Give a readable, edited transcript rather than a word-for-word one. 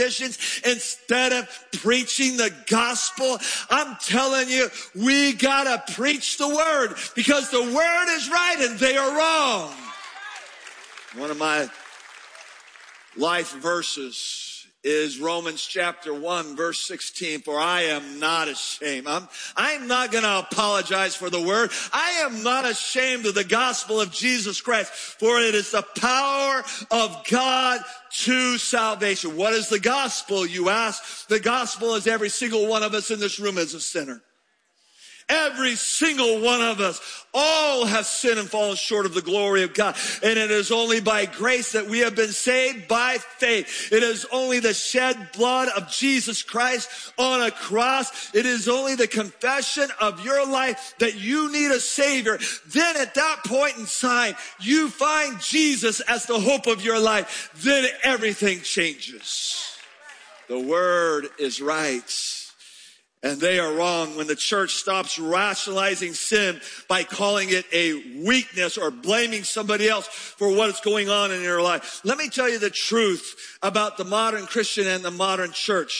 instead of preaching the gospel. I'm telling you, we gotta preach the word because the word is right and they are wrong. One of my life verses is Romans chapter 1 verse 16. For I am not ashamed. I'm not going to apologize for the word. I am not ashamed of the gospel of Jesus Christ, for it is the power of God to salvation. What is the gospel, you ask? The gospel is every single one of us in this room is a sinner. Every single one of us, all have sinned and fallen short of the glory of God. And it is only by grace that we have been saved by faith. It is only the shed blood of Jesus Christ on a cross. It is only the confession of your life that you need a Savior. Then at that point in time, you find Jesus as the hope of your life. Then everything changes. The word is right. And they are wrong. When the church stops rationalizing sin by calling it a weakness or blaming somebody else for what is going on in your life. Let me tell you the truth about the modern Christian and the modern church.